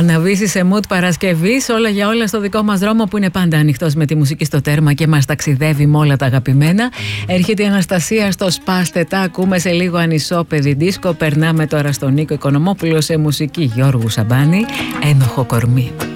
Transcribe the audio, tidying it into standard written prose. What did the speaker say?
Αναβήσει σε mood Παρασκευής, όλα για όλα στο δικό μας δρόμο που είναι πάντα ανοιχτός με τη μουσική στο τέρμα και μας ταξιδεύει με όλα τα αγαπημένα. Έρχεται η Αναστασία στο Σπάστε τα, ακούμε σε λίγο ανισόπεδη δίσκο. Περνάμε τώρα στον Νίκο Οικονομόπουλο σε μουσική Γιώργου Σαμπάνη, Ένοχο κορμί.